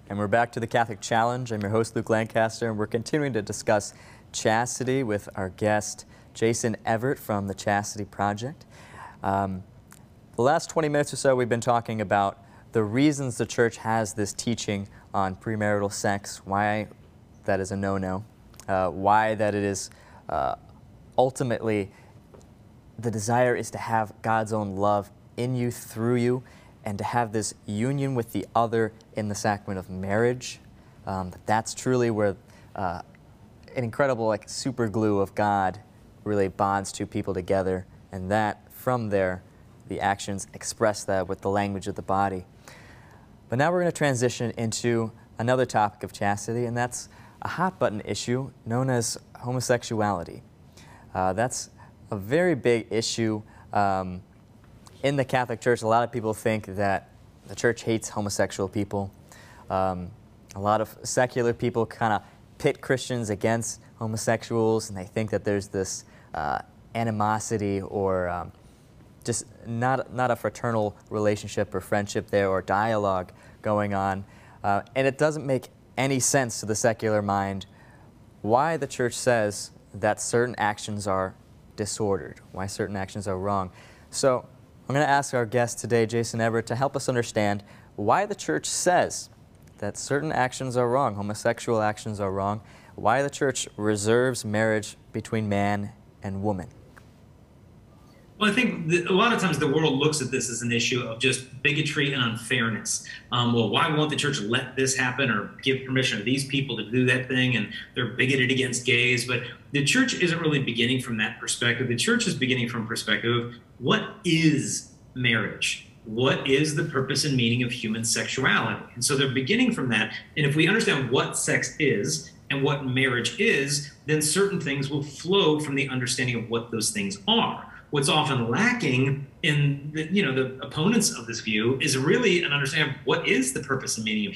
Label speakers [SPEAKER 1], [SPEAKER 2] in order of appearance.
[SPEAKER 1] And we're back to the Catholic Challenge. I'm your host, Luke Lancaster, and we're continuing to discuss chastity with our guest, Jason Evert from the Chastity Project. The last 20 minutes or so, we've been talking about the reasons the Church has this teaching on premarital sex, why that is a no-no, why that it is ultimately the desire is to have God's own love in you, through you, and to have this union with the other in the sacrament of marriage. That's truly where an incredible super glue of God really bonds two people together, and that from there the actions express that with the language of the body. But now we're going to transition into another topic of chastity, and that's a hot button issue known as homosexuality. That's a very big issue in the Catholic Church. A lot of people think that the Church hates homosexual people. A lot of secular people kind of pit Christians against homosexuals, and they think that there's this animosity or just not a fraternal relationship or friendship there or dialogue going on. And it doesn't make any sense to the secular mind why the Church says that certain actions are disordered, why certain actions are wrong. So I'm going to ask our guest today, Jason Evert, to help us understand why the Church says that certain actions are wrong, homosexual actions are wrong, why the Church reserves marriage between man and woman.
[SPEAKER 2] Well, I think a lot of times the world looks at this as an issue of just bigotry and unfairness. Well, why won't the Church let this happen or give permission to these people to do that thing, and they're bigoted against gays? But the Church isn't really beginning from that perspective. The Church is beginning from a perspective of what is marriage? What is the purpose and meaning of human sexuality? And so they're beginning from that. And if we understand what sex is and what marriage is, then certain things will flow from the understanding of what those things are. What's often lacking in the opponents of this view is really an understanding of what is the purpose and meaning of